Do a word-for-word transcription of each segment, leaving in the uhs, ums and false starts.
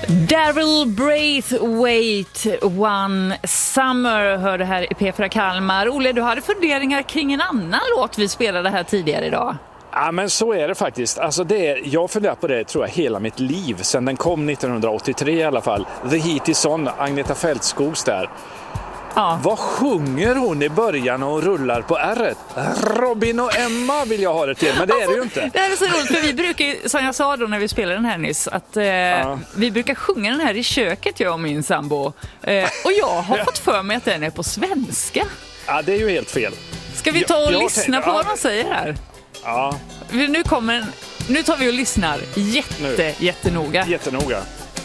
Daryl Braithwaite, One Summer, hörde här i P fyra Kalmar. Olle, du hade funderingar kring en annan låt vi spelade här tidigare idag. Ja, men så är det faktiskt. Alltså det, jag funderar på det, tror jag, hela mitt liv. Sen den kom nittonhundraåttiotre i alla fall. The Heat Is On, Agneta Fältskogs där. Ja. Vad sjunger hon i början och rullar på ärret? Robin och Emma vill jag ha det till, men det är det ju inte. Det här är så roligt, för vi brukar, som jag sa då när vi spelade den här nyss, att eh, ja. vi brukar sjunga den här i köket, jag och min sambo. Eh, och jag har fått för mig att den är på svenska. Ja, det är ju helt fel. Ska vi ta och jag, lyssna jag, på vad ja. de säger här? Ja. Nu kommer en, nu tar vi och lyssnar jätte, nu. jättenoga. Jättenoga.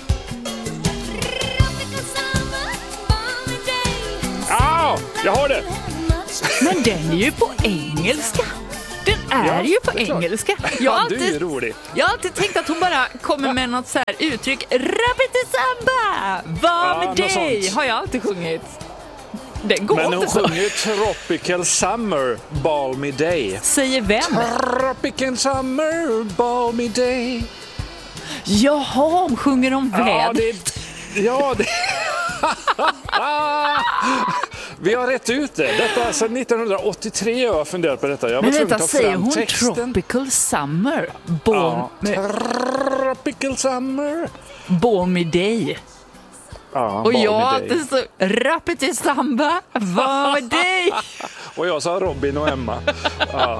Ja, jag har det. Men den är ju på engelska. Den är ja, ju på engelska. Jag har, alltid, jag har alltid tänkt att hon bara kommer med något så här uttryck. Rapidisamba! Vad med ja, dig? Har jag alltid sjungit. Den går men hon inte så. sjunger Tropical Summer, Balmy Day. Säger vem? Tropical Summer, Balmy Day. Jaha, hon sjunger om vädret. Ja, det... Ja, det... Vi har rätt ut det. Detta är alltså nittonhundraåttiotre jag har funderat på detta. Jag var men vänta, ta säger hon texten. Tropical Summer? Born ja, med... Tropical Summer. Balmy Day. Ja, och jag hade så Rapidisamba, vad med dig? Och jag sa Robin och Emma. Ja.